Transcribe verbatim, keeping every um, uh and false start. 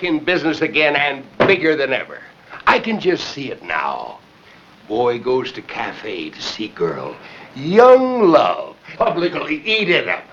back in business again and bigger than ever. I can just see it now. Boy goes to cafe to see girl. Young love. Publicly eat it up.